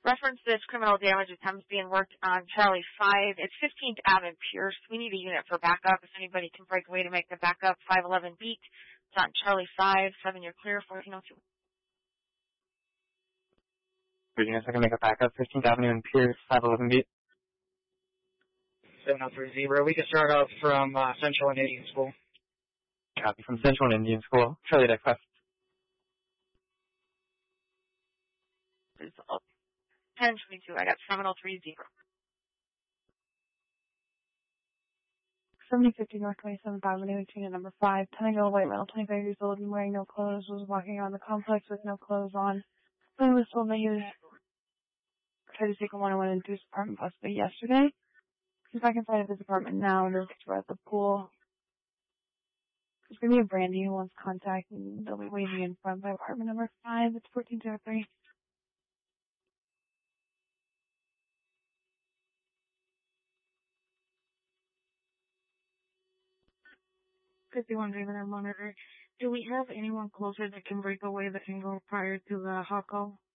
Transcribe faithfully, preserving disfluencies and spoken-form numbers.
Reference this criminal damage attempts being worked on Charlie five. It's fifteenth Avenue Pierce. We need a unit for backup. If anybody can break away to make the backup, five eleven beat. It's on Charlie five. seven, you're clear. fourteen oh two. Three units, I can make a backup. fifteenth Avenue and Pierce, five eleven beat. seven oh three zero. We can start off from uh, Central and Indian School. Copy from Central and Indian School. Charlie Deck West. Result. ten twenty-two. I got seven oh three zero. seventy fifty North twenty-seventh Avenue, unit number five. Tango, white male, twenty-five years old, and wearing no clothes, was walking around the complex with no clothes on. When was told that he was tried to take a one-on-one into his apartment possibly yesterday. He's back inside of his apartment now, and we're at the pool. There's going to be a Brandy who wants contact, and they'll be waiting in front by apartment number five. It's fourteen oh three. fifty-one Raven, our monitor. Do we have anyone closer that can break away that can go prior to the hot call?